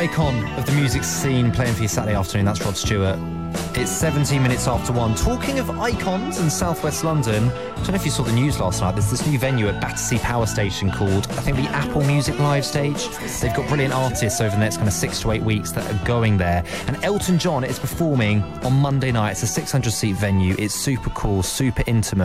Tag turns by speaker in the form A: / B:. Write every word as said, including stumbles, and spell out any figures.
A: icon of the music scene playing for you Saturday afternoon. That's Rod Stewart. It's seventeen minutes after one. Talking of icons in southwest London, I don't know if you saw the news last night. There's this new venue at Battersea Power Station called, I think, the Apple Music Live Stage. They've got brilliant artists over the next kind of six to eight weeks that are going there. And Elton John is performing on Monday night. It's a six hundred seat venue. It's super cool, super intimate.